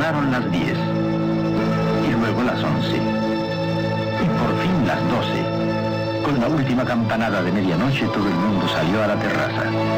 Pasaron las 10, y luego las 11, y por fin las 12. Con la última campanada de medianoche todo el mundo salió a la terraza.